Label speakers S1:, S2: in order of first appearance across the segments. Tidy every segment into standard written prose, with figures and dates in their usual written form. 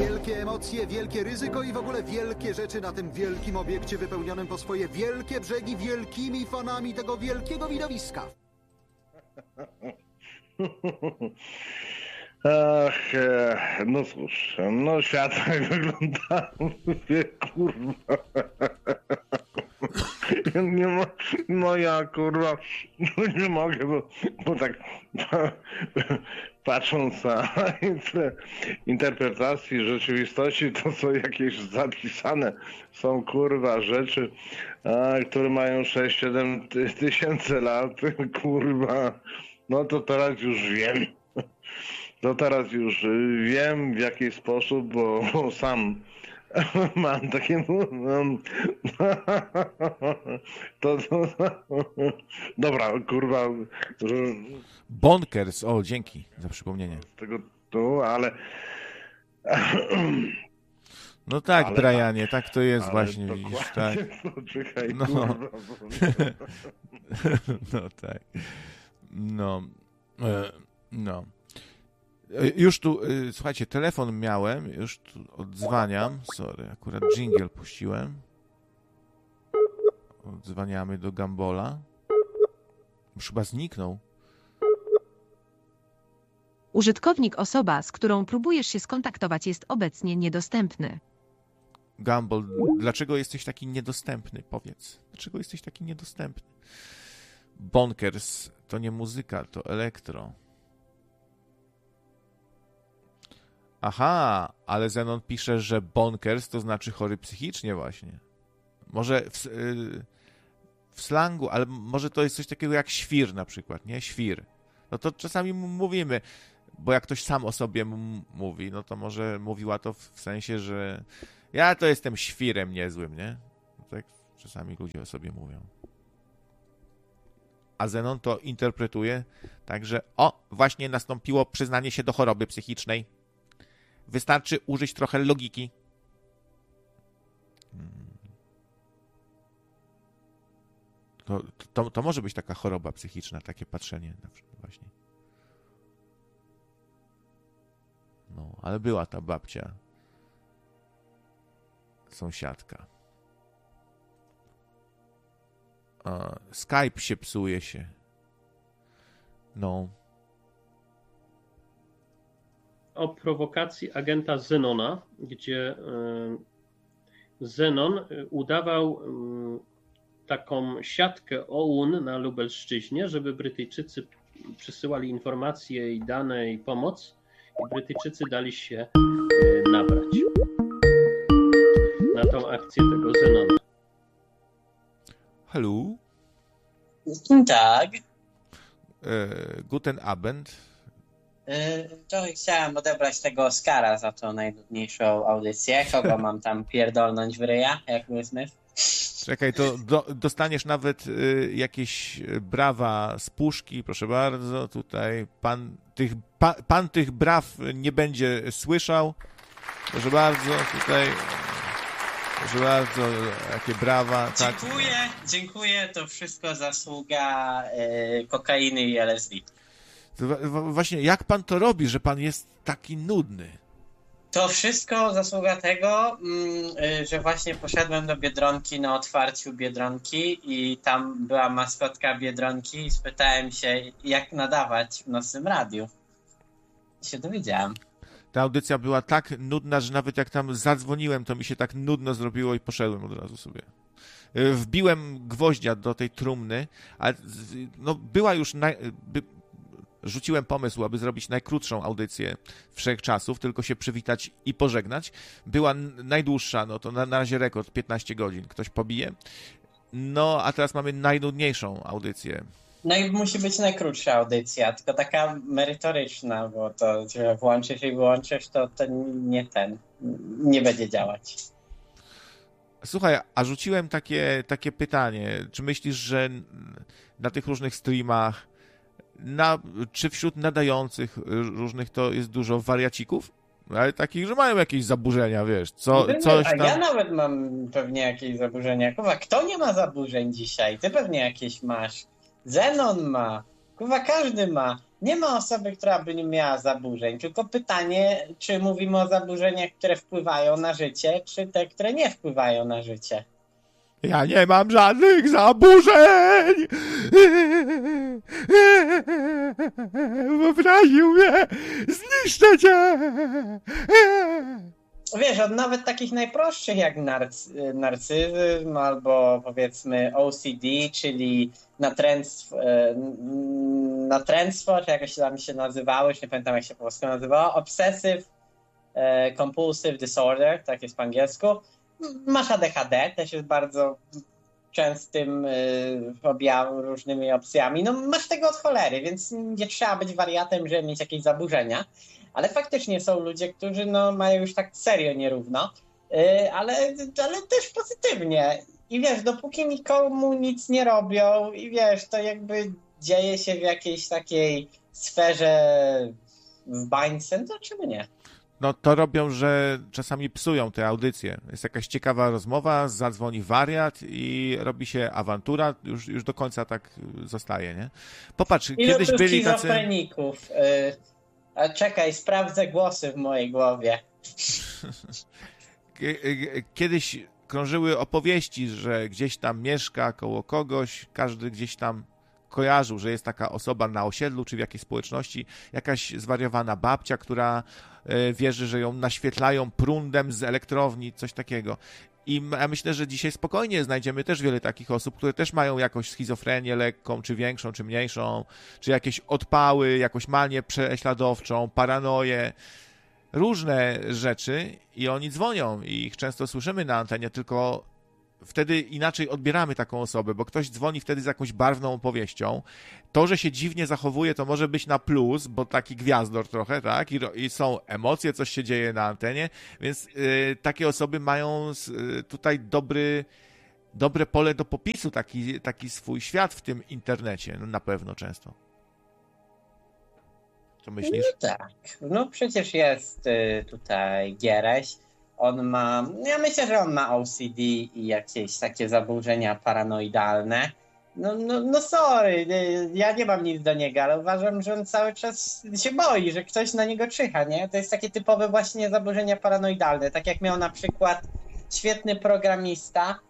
S1: Wielkie emocje, wielkie ryzyko i w ogóle wielkie rzeczy na tym wielkim obiekcie wypełnionym po swoje wielkie brzegi wielkimi fanami tego wielkiego widowiska.
S2: Ach, no cóż, no świat tak wygląda, mówię, kurwa. Ja kurwa, nie mogę, bo tak patrząc na interpretacji rzeczywistości, to są jakieś zapisane, są kurwa rzeczy, które mają 6-7 tysięcy lat, kurwa, no to teraz już wiem. W jaki sposób, bo sam mam takie... Dobra, kurwa...
S3: Bonkers, o, dzięki za przypomnienie.
S2: Tego tu, ale...
S3: No tak, ale Brianie, tak to jest właśnie, widzisz, tak.
S2: Czekaj,
S3: no.
S2: Kurwa.
S3: No tak. No. Już tu, słuchajcie, telefon miałem, już tu odzwaniam. Sorry, akurat dżingiel puściłem. Odzwaniamy do Gambola. Już chyba zniknął.
S4: Użytkownik, osoba, z którą próbujesz się skontaktować, jest obecnie niedostępny.
S3: Gumball, dlaczego jesteś taki niedostępny? Powiedz. Dlaczego jesteś taki niedostępny? Bonkers to nie muzyka, to elektro. Aha, ale Zenon pisze, że bonkers to znaczy chory psychicznie właśnie. Może w slangu, ale może to jest coś takiego jak świr na przykład, nie? Świr. No to czasami mówimy, bo jak ktoś sam o sobie mówi, no to może mówiła to w sensie, że ja to jestem świrem niezłym, nie? Tak czasami ludzie o sobie mówią. A Zenon to interpretuje tak, że właśnie nastąpiło przyznanie się do choroby psychicznej. Wystarczy użyć trochę logiki. To może być taka choroba psychiczna, takie patrzenie na przykład właśnie. No, ale była ta babcia. Sąsiadka. Skype się psuje się. No.
S5: O prowokacji agenta Zenona, gdzie Zenon udawał taką siatkę OUN na Lubelszczyźnie, żeby Brytyjczycy przysyłali informacje i dane i pomoc, i Brytyjczycy dali się nabrać na tą akcję tego Zenona.
S3: Hallo?
S6: Guten Tag.
S3: Guten Abend.
S6: To chciałem odebrać tego Oscara za tą najnudniejszą audycję. Kogo mam tam pierdolnąć w ryja, jak Will Smith?
S3: Czekaj, to dostaniesz nawet jakieś brawa z puszki, proszę bardzo. Tutaj pan tych braw nie będzie słyszał. Proszę bardzo, tutaj. Proszę bardzo, jakie brawa.
S6: Dziękuję. To wszystko zasługa kokainy i LSD.
S3: Właśnie, jak pan to robi, że pan jest taki nudny?
S6: To wszystko zasługa tego, że właśnie poszedłem do Biedronki na otwarciu Biedronki i tam była maskotka Biedronki i spytałem się, jak nadawać w nocnym radiu. I się dowiedziałem.
S3: Ta audycja była tak nudna, że nawet jak tam zadzwoniłem, to mi się tak nudno zrobiło i poszedłem od razu sobie. Wbiłem gwoździa do tej trumny, ale no była już... Rzuciłem pomysł, aby zrobić najkrótszą audycję wszechczasów, tylko się przywitać i pożegnać. Była najdłuższa, no to na razie rekord 15 godzin. Ktoś pobije. No, a teraz mamy najnudniejszą audycję.
S6: No i musi być najkrótsza audycja, tylko taka merytoryczna, bo to, że włączysz i wyłączysz, to nie będzie działać.
S3: Słuchaj, a rzuciłem takie pytanie. Czy myślisz, że na tych różnych streamach czy wśród nadających różnych to jest dużo wariacików? Ale takich, że mają jakieś zaburzenia, wiesz, coś tam...
S6: Ja nawet mam pewnie jakieś zaburzenia. Kurwa, kto nie ma zaburzeń dzisiaj? Ty pewnie jakieś masz. Zenon ma. Kurwa, każdy ma. Nie ma osoby, która by nie miała zaburzeń, tylko pytanie, czy mówimy o zaburzeniach, które wpływają na życie, czy te, które nie wpływają na życie.
S3: Ja nie mam żadnych zaburzeń! Wyobraził mnie! Zniszczę cię!
S6: Wiesz, od nawet takich najprostszych jak narcyzm albo powiedzmy OCD, czyli natręctwo, czy jakoś tam się nazywało, już nie pamiętam jak się po polsku nazywało, Obsessive Compulsive Disorder, tak jest po angielsku. Masz ADHD, też jest bardzo częstym objawem, różnymi opcjami. No masz tego od cholery, więc nie trzeba być wariatem, żeby mieć jakieś zaburzenia. Ale faktycznie są ludzie, którzy no, mają już tak serio nierówno, ale też pozytywnie. I wiesz, dopóki nikomu nic nie robią i wiesz, to jakby dzieje się w jakiejś takiej sferze w bańce, to czemu nie?
S3: No to robią, że czasami psują te audycje. Jest jakaś ciekawa rozmowa, zadzwoni wariat i robi się awantura, już do końca tak zostaje, nie? Popatrz, kiedyś byli tacy...
S6: schizofreników. Czekaj, sprawdzę głosy w mojej głowie.
S3: Kiedyś krążyły opowieści, że gdzieś tam mieszka koło kogoś, każdy gdzieś tam kojarzył, że jest taka osoba na osiedlu czy w jakiejś społeczności, jakaś zwariowana babcia, która wierzy, że ją naświetlają prądem z elektrowni, coś takiego. I ja myślę, że dzisiaj spokojnie znajdziemy też wiele takich osób, które też mają jakąś schizofrenię lekką, czy większą, czy mniejszą, czy jakieś odpały, jakąś manię prześladowczą, paranoję, różne rzeczy i oni dzwonią i ich często słyszymy na antenie, tylko wtedy inaczej odbieramy taką osobę, bo ktoś dzwoni wtedy z jakąś barwną opowieścią. To, że się dziwnie zachowuje, to może być na plus, bo taki gwiazdor trochę, tak? I są emocje, coś się dzieje na antenie, więc takie osoby mają tutaj dobre pole do popisu, taki swój świat w tym internecie, no, na pewno często. Co myślisz?
S6: No tak, no przecież jest tutaj Giereś. Ja myślę, że on ma OCD i jakieś takie zaburzenia paranoidalne. No sorry, ja nie mam nic do niego, ale uważam, że on cały czas się boi, że ktoś na niego czyha, nie? To jest takie typowe właśnie zaburzenia paranoidalne, tak jak miał na przykład świetny programista,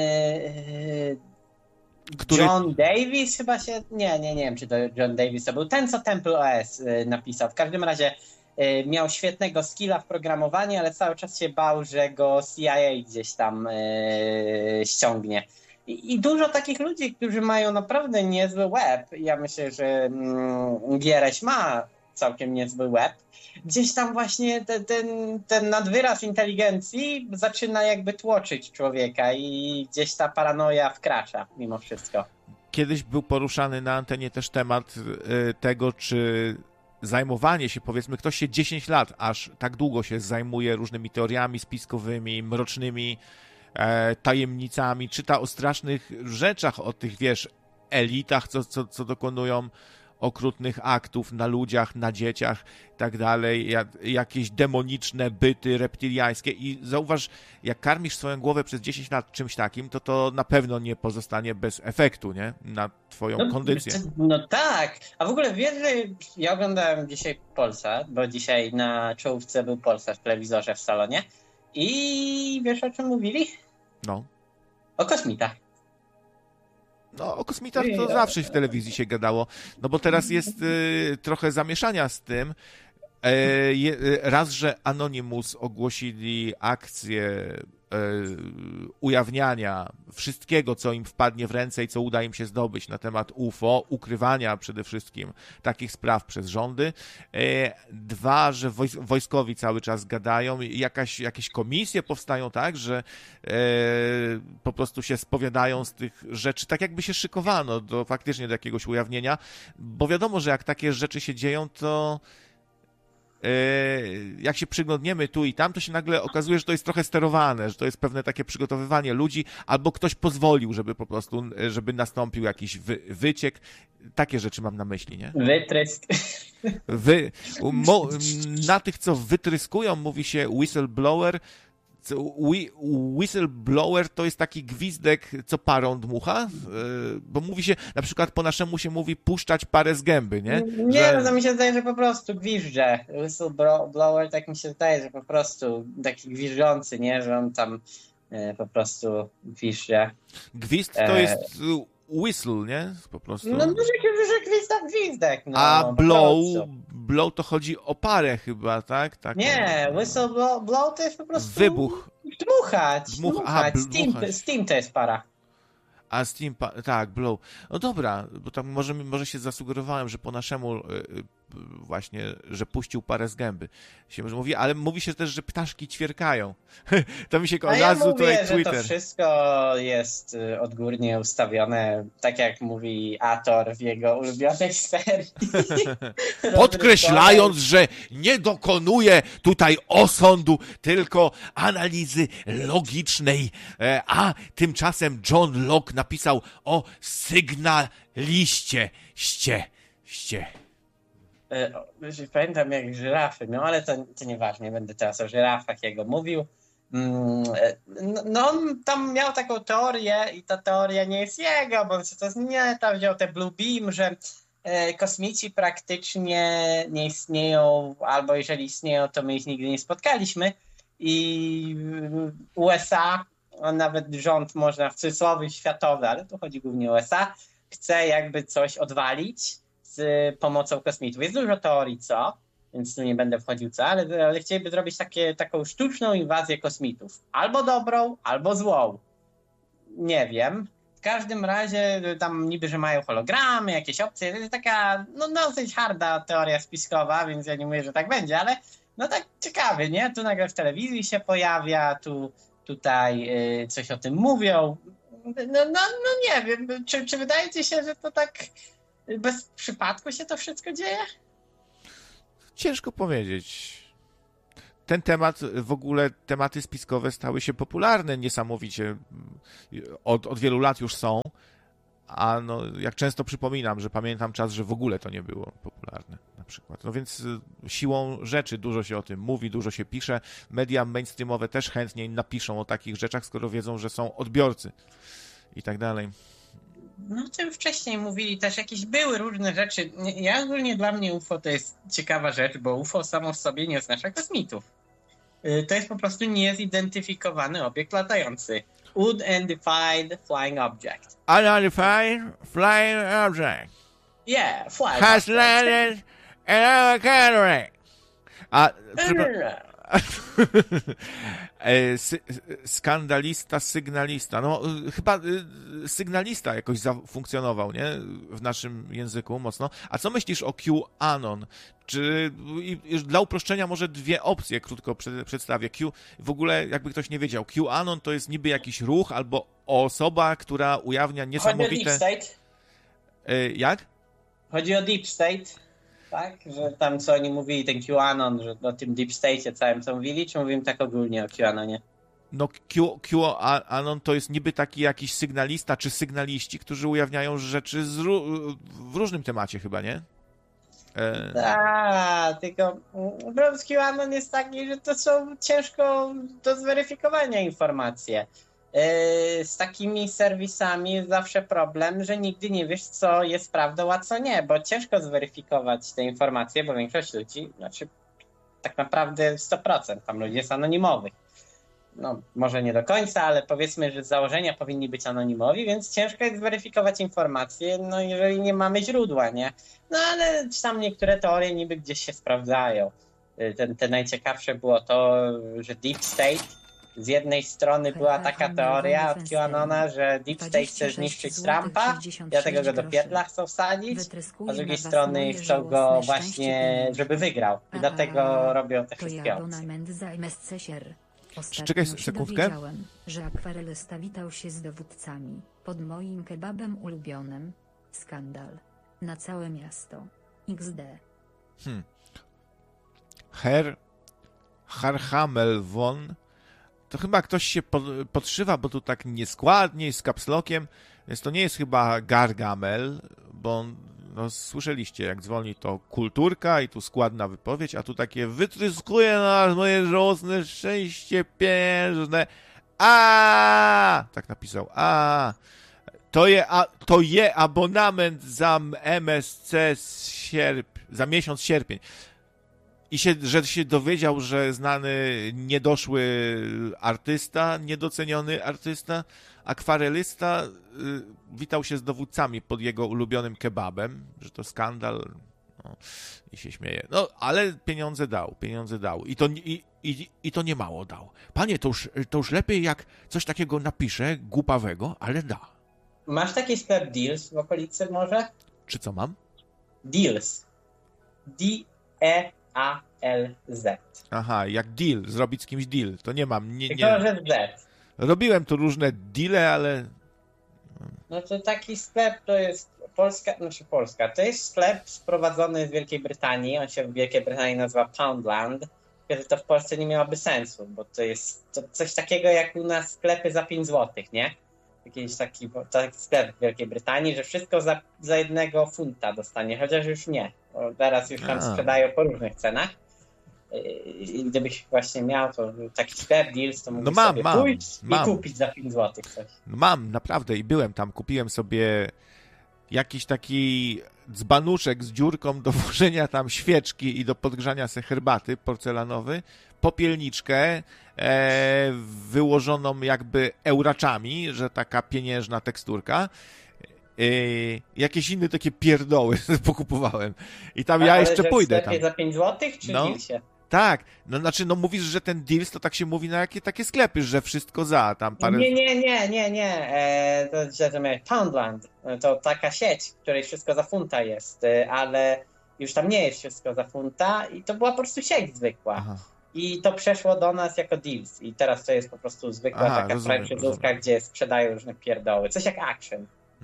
S6: John Davis chyba się... Nie wiem, czy to John Davis to był. Ten, co Temple OS napisał. W każdym razie miał świetnego skilla w programowaniu, ale cały czas się bał, że go CIA gdzieś tam ściągnie. I dużo takich ludzi, którzy mają naprawdę niezły łeb. Ja myślę, że Giereś ma całkiem niezły łeb. Gdzieś tam właśnie ten nadwyraz inteligencji zaczyna jakby tłoczyć człowieka i gdzieś ta paranoja wkracza mimo wszystko.
S3: Kiedyś był poruszany na antenie też temat tego, czy zajmowanie się, powiedzmy, ktoś się 10 lat, aż tak długo się zajmuje różnymi teoriami spiskowymi, mrocznymi tajemnicami, czyta o strasznych rzeczach, o tych, wiesz, elitach, co dokonują okrutnych aktów na ludziach, na dzieciach i tak dalej, jakieś demoniczne byty reptiliańskie i zauważ, jak karmisz swoją głowę przez 10 lat czymś takim, to na pewno nie pozostanie bez efektu, nie? Na twoją kondycję.
S6: No tak, a w ogóle wiesz, że ja oglądałem dzisiaj Polsat, bo dzisiaj na czołówce był Polsat w telewizorze w salonie i wiesz, o czym mówili?
S3: No.
S6: O kosmitach.
S3: No, o kosmitach to zawsze w telewizji się gadało, no bo teraz jest trochę zamieszania z tym. Raz, że Anonymous ogłosili akcję ujawniania wszystkiego, co im wpadnie w ręce i co uda im się zdobyć na temat UFO, ukrywania przede wszystkim takich spraw przez rządy. Dwa, że wojskowi cały czas gadają, jakieś komisje powstają, tak, że po prostu się spowiadają z tych rzeczy, tak jakby się szykowano faktycznie do jakiegoś ujawnienia, bo wiadomo, że jak takie rzeczy się dzieją, to jak się przyglądniemy tu i tam, to się nagle okazuje, że to jest trochę sterowane, że to jest pewne takie przygotowywanie ludzi, albo ktoś pozwolił, żeby nastąpił jakiś wyciek. Takie rzeczy mam na myśli, nie?
S6: Wytrysk.
S3: Na tych, co wytryskują, mówi się whistleblower. Whistleblower to jest taki gwizdek, co parą dmucha? Bo mówi się, na przykład po naszemu się mówi puszczać parę z gęby, nie?
S6: Nie, no to mi się zdaje, że po prostu gwizdże. Whistleblower, tak mi się zdaje, że po prostu taki gwizdzący, nie? Że on tam po prostu gwizdże.
S3: Gwizd to jest whistle, nie? Po prostu.
S6: No, że gwizdek. No,
S3: a blow to chodzi o parę chyba, tak?
S6: Nie, whistleblow to jest po prostu...
S3: Wybuch.
S6: Dmuchać. Steam to jest para.
S3: A Steam, tak, blow. No dobra, bo tam może się zasugerowałem, że po naszemu właśnie, że puścił parę z gęby. Się może mówi, ale mówi się też, że ptaszki ćwierkają. To mi się od razu tutaj Twitter.
S6: Że to wszystko jest odgórnie ustawione, tak jak mówi Ator w jego ulubionej serii.
S3: Podkreślając, że nie dokonuje tutaj osądu, tylko analizy logicznej. A tymczasem John Locke napisał o sygnaliście.
S6: Pamiętam jak żyrafy, no ale to nieważne, nie będę teraz o żyrafach jego mówił. No on tam miał taką teorię i ta teoria nie jest jego, bo tam wziął te Blue Beam, że kosmici praktycznie nie istnieją, albo jeżeli istnieją, to my ich nigdy nie spotkaliśmy i USA, a nawet rząd można w cudzysłowie światowy, ale tu chodzi głównie o USA, chce jakby coś odwalić z pomocą kosmitów. Jest dużo teorii więc tu nie będę wchodził ale chcieliby zrobić taką sztuczną inwazję kosmitów. Albo dobrą, albo złą. Nie wiem. W każdym razie tam niby, że mają hologramy, jakieś opcje. To jest taka dosyć harda teoria spiskowa, więc ja nie mówię, że tak będzie, ale no tak ciekawy, nie? Tu nagle w telewizji się pojawia, tutaj coś o tym mówią. No nie wiem. Czy wydaje ci się, że to tak bez przypadku się to wszystko dzieje?
S3: Ciężko powiedzieć. Ten temat, w ogóle tematy spiskowe stały się popularne niesamowicie. Od wielu lat już są, a no, jak często przypominam, że pamiętam czas, że w ogóle to nie było popularne na przykład. No więc siłą rzeczy dużo się o tym mówi, dużo się pisze. Media mainstreamowe też chętniej napiszą o takich rzeczach, skoro wiedzą, że są odbiorcy i tak dalej.
S6: No o tym wcześniej mówili też, jakieś były różne rzeczy. Ogólnie dla mnie UFO to jest ciekawa rzecz, bo UFO samo w sobie nie oznacza kosmitów. To jest po prostu niezidentyfikowany obiekt latający. Unidentified flying object.
S3: Unidentified flying object.
S6: Yeah, flying
S3: has
S6: object.
S3: landed in our country. Skandalista, sygnalista. No chyba sygnalista jakoś zafunkcjonował, nie? W naszym języku mocno. A co myślisz o QAnon? Czy dla uproszczenia może dwie opcje krótko przedstawię. W ogóle jakby ktoś nie wiedział, QAnon to jest niby jakiś ruch albo osoba, która ujawnia niesamowite...
S6: Chodzi o Deep State?
S3: Jak?
S6: Chodzi o Deep State. Tak? Że tam co oni mówili, ten QAnon, że o tym Deep State'cie całym co mówili, czy mówimy tak ogólnie o QAnonie?
S3: No QAnon to jest niby taki jakiś sygnalista czy sygnaliści, którzy ujawniają rzeczy w różnym temacie chyba, nie?
S6: Tak, tylko problem z QAnon jest taki, że to są ciężko do zweryfikowania informacje. Z takimi serwisami jest zawsze problem, że nigdy nie wiesz, co jest prawdą, a co nie, bo ciężko zweryfikować te informacje, bo większość ludzi, tak naprawdę 100%, tam ludzie jest anonimowych. No, może nie do końca, ale powiedzmy, że z założenia powinni być anonimowi, więc ciężko jest zweryfikować informacje, no jeżeli nie mamy źródła, nie? No ale tam niektóre teorie niby gdzieś się sprawdzają. Te najciekawsze było to, że Deep State, z jednej strony była taka teoria od QAnona, że Deep State chce zniszczyć Trumpa, dlatego go do pierdla chcą wsadzić, a z drugiej strony chcą go właśnie, żeby wygrał. I dlatego robią te wszystkie opcje.
S3: Czekaj sekundkę.
S7: Że akwarelista witał się z dowódcami pod moim kebabem ulubionym. Skandal. Na całe miasto. XD.
S3: Herr Harhamelwon. To chyba ktoś się podszywa, bo tu tak nieskładnie, z kapslokiem, więc to nie jest chyba Gargamel, bo on no słyszeliście, jak dzwoni to kulturka i tu składna wypowiedź, a tu takie wytryskuje nas moje żałosne szczęście pieniężne. Tak napisał. To je abonament za MSC za miesiąc sierpień. I że się dowiedział, że znany niedoszły artysta, niedoceniony artysta, akwarelysta witał się z dowódcami pod jego ulubionym kebabem, że to skandal, no, i się śmieje. No, ale pieniądze dał. I to nie mało dał. Panie, to już lepiej jak coś takiego napisze, głupawego, ale da.
S6: Masz taki sklep Deals w okolicy może?
S3: Czy co mam?
S6: Deals. D-E-A-L-Z.
S3: Aha, jak deal, zrobić z kimś deal. To nie mam.
S6: Tylko, że Z.
S3: Robiłem tu różne deale, ale...
S6: No to taki sklep to jest Polska. To jest sklep sprowadzony z Wielkiej Brytanii. On się w Wielkiej Brytanii nazywa Poundland. Tylko to w Polsce nie miałoby sensu, bo to jest coś takiego jak u nas sklepy za 5 zł, nie? Jakiś taki sklep w Wielkiej Brytanii, że wszystko za 1 funta dostanie, chociaż już nie. Bo teraz już tam sprzedają po różnych cenach. I gdybyś właśnie miał to taki sklep Deals, to mógłbyś sobie pójść i kupić za 5 zł coś.
S3: No mam, naprawdę, i byłem tam. Kupiłem sobie jakiś taki dzbanuszek z dziurką do włożenia tam świeczki i do podgrzania se herbaty porcelanowy, popielniczkę wyłożoną jakby euraczami, że taka pieniężna teksturka. Jakieś inne takie pierdoły pokupowałem. I tam ja jeszcze pójdę tam.
S6: Za 5 zł czy Dealsie?
S3: Tak, no znaczy, no mówisz, że ten Deals to tak się mówi na jakie takie sklepy, że wszystko za tam parę...
S6: Nie. To Poundland to taka sieć, w której wszystko za funta jest, ale już tam nie jest wszystko za funta i to była po prostu sieć zwykła. Aha. I to przeszło do nas jako Deals i teraz to jest po prostu zwykła taka franczyzówka, gdzie sprzedają różne pierdoły. Coś jak Action.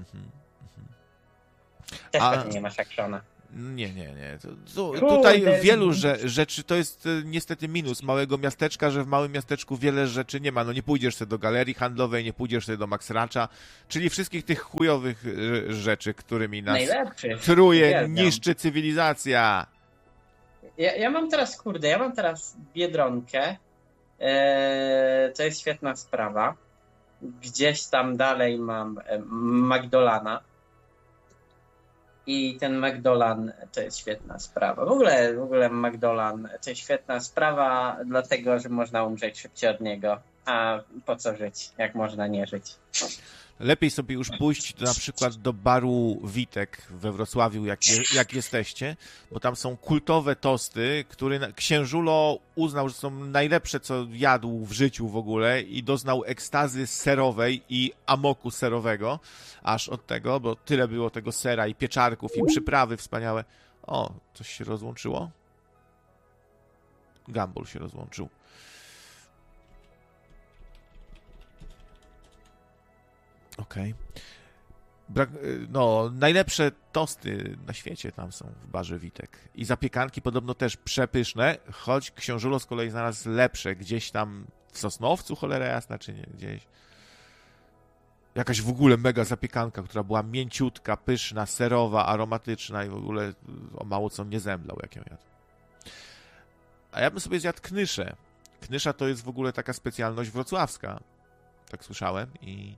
S6: Też pewnie nie masz Actiona.
S3: Nie. Tutaj wielu rzeczy, to jest niestety minus małego miasteczka, że w małym miasteczku wiele rzeczy nie ma. No nie pójdziesz sobie do galerii handlowej, nie pójdziesz sobie do Max Racza, czyli wszystkich tych chujowych rzeczy, którymi nas truje, niszczy cywilizacja.
S6: Ja mam teraz Biedronkę. To jest świetna sprawa. Gdzieś tam dalej mam Magdolana. I ten Magdolan to jest świetna sprawa. W ogóle Magdolan to jest świetna sprawa, dlatego, że można umrzeć szybciej od niego. A po co żyć, jak można nie żyć?
S3: Lepiej sobie już pójść na przykład do baru Witek we Wrocławiu, jak jesteście, bo tam są kultowe tosty, które księżulo uznał, że są najlepsze, co jadł w życiu w ogóle i doznał ekstazy serowej i amoku serowego, aż od tego, bo tyle było tego sera i pieczarków i przyprawy wspaniałe. O, coś się rozłączyło? Gumball się rozłączył. Okej. No, najlepsze tosty na świecie tam są w barze Witek. I zapiekanki podobno też przepyszne, choć książulo z kolei znalazł lepsze. Gdzieś tam w Sosnowcu, cholera jasna, czy nie? Gdzieś. Jakaś w ogóle mega zapiekanka, która była mięciutka, pyszna, serowa, aromatyczna i w ogóle o mało co nie zemdlał, jak ją jadł. A ja bym sobie zjadł knyszę. Knysza to jest w ogóle taka specjalność wrocławska. Tak słyszałem i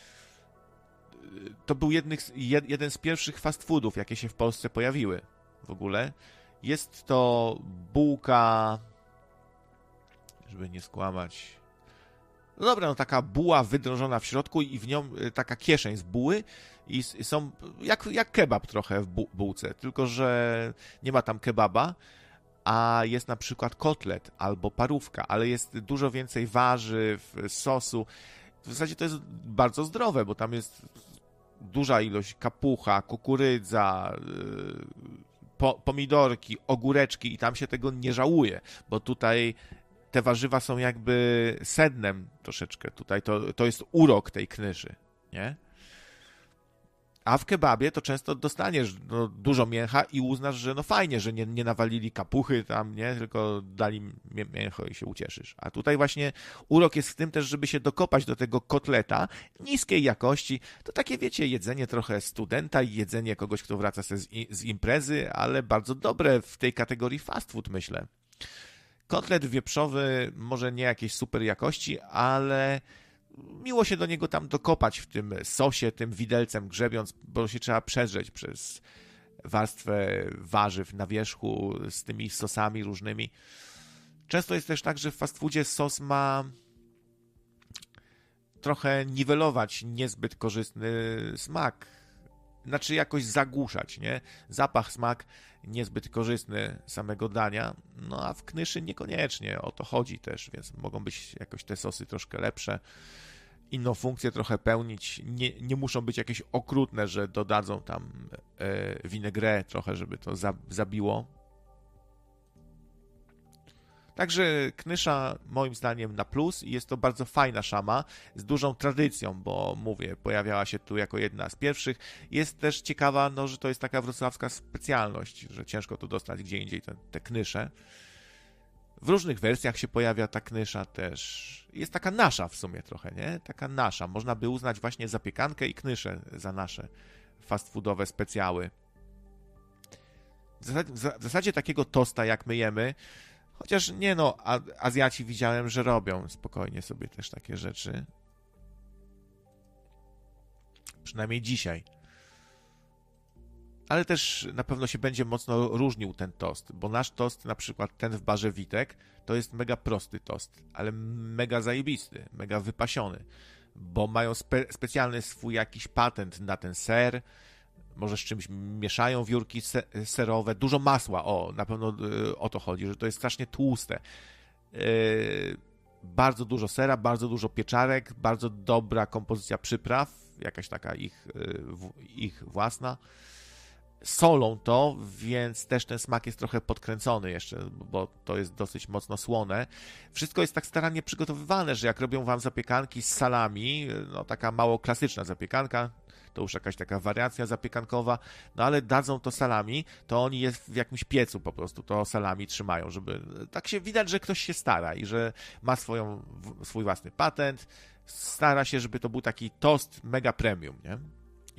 S3: to był jeden z pierwszych fast foodów, jakie się w Polsce pojawiły w ogóle. Jest to bułka, żeby nie skłamać, no dobra, no taka buła wydrążona w środku i w nią taka kieszeń z buły i są jak kebab trochę w bułce, tylko że nie ma tam kebaba, a jest na przykład kotlet albo parówka, ale jest dużo więcej warzyw, sosu. W zasadzie to jest bardzo zdrowe, bo tam jest duża ilość kapucha, kukurydza, pomidorki, ogóreczki i tam się tego nie żałuje, bo tutaj te warzywa są jakby sednem troszeczkę. Tutaj to jest urok tej knyszy, nie? A w kebabie to często dostaniesz dużo mięcha i uznasz, że no fajnie, że nie nawalili kapuchy tam, nie? Tylko dali mięcho i się ucieszysz. A tutaj właśnie urok jest w tym też, żeby się dokopać do tego kotleta niskiej jakości. To takie, wiecie, jedzenie trochę studenta i jedzenie kogoś, kto wraca z imprezy, ale bardzo dobre w tej kategorii fast food, myślę. Kotlet wieprzowy może nie jakiejś super jakości, ale miło się do niego tam dokopać w tym sosie, tym widelcem grzebiąc, bo się trzeba przedrzeć przez warstwę warzyw na wierzchu z tymi sosami różnymi. Często jest też tak, że w fast foodzie sos ma trochę niwelować niezbyt korzystny smak. Znaczy jakoś zagłuszać, nie? Zapach, smak niezbyt korzystny samego dania. No a w Knyszy niekoniecznie o to chodzi też, więc mogą być jakoś te sosy troszkę lepsze. Inną funkcję trochę pełnić. Nie muszą być jakieś okrutne, że dodadzą tam vinaigrette trochę, żeby to zabiło. Także Knysza moim zdaniem na plus i jest to bardzo fajna szama z dużą tradycją, bo mówię, pojawiała się tu jako jedna z pierwszych. Jest też ciekawa, no, że to jest taka wrocławska specjalność, że ciężko tu dostać gdzie indziej te Knysze. W różnych wersjach się pojawia ta Knysza też. Jest taka nasza w sumie trochę, nie? Taka nasza. Można by uznać właśnie zapiekankę i Knyszę za nasze fast foodowe specjały. W zasadzie takiego tosta jak my jemy, chociaż nie no, Azjaci widziałem, że robią spokojnie sobie też takie rzeczy. Przynajmniej dzisiaj. Ale też na pewno się będzie mocno różnił ten tost, bo nasz tost, na przykład ten w barze Witek, to jest mega prosty tost, ale mega zajebisty, mega wypasiony, bo mają specjalny swój jakiś patent na ten ser, może z czymś mieszają wiórki serowe, dużo masła, na pewno o to chodzi, że to jest strasznie tłuste. Bardzo dużo sera, bardzo dużo pieczarek, bardzo dobra kompozycja przypraw, jakaś taka ich własna. Solą to, więc też ten smak jest trochę podkręcony jeszcze, bo to jest dosyć mocno słone. Wszystko jest tak starannie przygotowywane, że jak robią wam zapiekanki z salami, no taka mało klasyczna zapiekanka, to już jakaś taka wariacja zapiekankowa, no ale dadzą to salami, to oni je w jakimś piecu po prostu to salami trzymają, żeby tak się widać, że ktoś się stara i że ma swój własny patent, stara się, żeby to był taki tost mega premium, nie?